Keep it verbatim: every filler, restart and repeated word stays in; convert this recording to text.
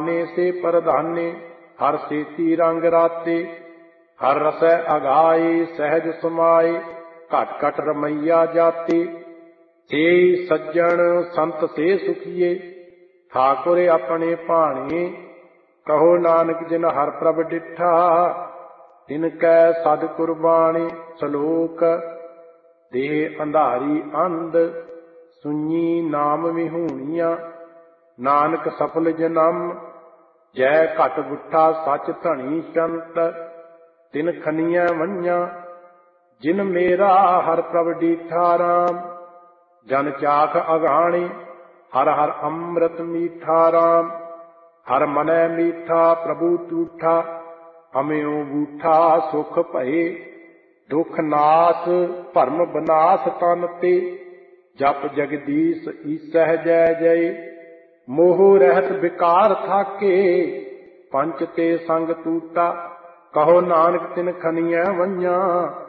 माने से परधाने, हर सेती रंग राते। हर रसै अघाए सहज समाए, घट घट रमैया जाते। से सज्जन संत से सुखिए, ठाकुर अपने भाणे। कहो नानक जिन हर प्रभ डिठा, तिनकै सद कुर्बानी। सलोक देह अंधारी अंध, सुनी नाम विहूणिया। नानक सफल जन्म, जय घट गुट्ठा सच धनी संत। तिन खनिया वंजा, जिन मेरा हर प्रभ डीठा राम। जन चाख अगाणी, हर हर अमृत मीठा राम। हर मनै मीठा प्रभु तूठा, अम्यो बूठा सुख भये। दुख नाश भरम विनाश तन ते, जप जगदीश ईसह जय जय। मोह रहत विकार थाके, पंच ते संग टूटा। कहो नानक तिन खनिया वंजा,